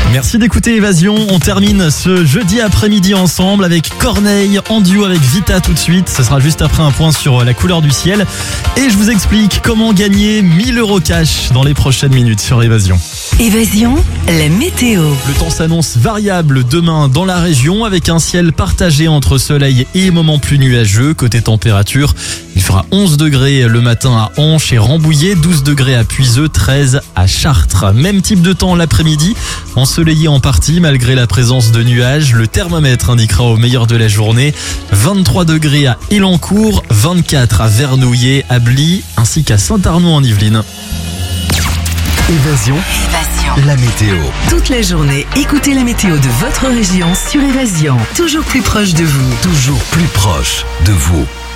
Merci d'écouter Évasion. On termine ce jeudi après-midi ensemble avec Corneille en duo avec Vita tout de suite. Ce sera juste après un point sur la couleur du ciel. Et je vous explique comment gagner 1000 € cash dans les prochaines minutes sur Évasion. Évasion, la météo. Le temps s'annonce variable demain dans la région avec un ciel partagé entre soleil et moments plus nuageux. Côté température, il fera 11 degrés le matin à Hanche et Rambouillet, 12 degrés à Puiseux, 13 à Chartres. Même type de temps l'après-midi, ensoleillé en partie malgré la présence de nuages. Le thermomètre indiquera au meilleur de la journée 23 degrés à Elancourt, 24 à Vernouillet, à Bly ainsi qu'à Saint-Arnaud en Yvelines. Évasion, la météo. Toute la journée, écoutez la météo de votre région sur Évasion. Toujours plus proche de vous. Toujours plus proche de vous.